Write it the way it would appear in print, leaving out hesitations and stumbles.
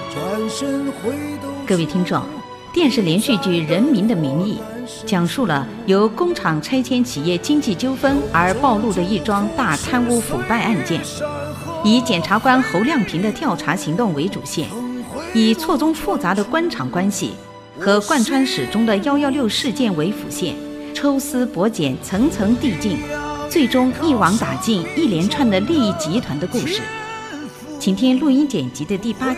各位听众，电视连续剧《人民的名义》讲述了由工厂拆迁企业经济纠纷而暴露的一桩大贪污腐败案件，以检察官侯亮平的调查行动为主线，以错综复杂的官场关系和贯穿始终的116事件为辅线，抽丝剥茧，层层递进，最终一网打尽一连串的利益集团的故事。请听录音剪辑的第8